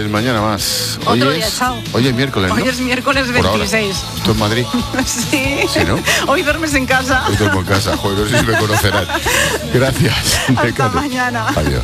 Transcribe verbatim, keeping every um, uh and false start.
mañana más. Otro Hoy día, es, chao. Hoy es miércoles, ¿no? Hoy es miércoles Por ahora. veintiséis. Esto es Madrid. Sí. ¿Sí, no? Hoy duermes en casa. Hoy duermo en casa. Joder, no sé si me conocerán. Gracias. Hasta Décate. mañana. Adiós.